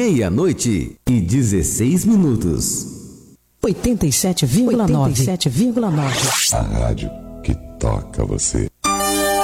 meia-noite e 16 minutos. 87,9. A rádio que toca você.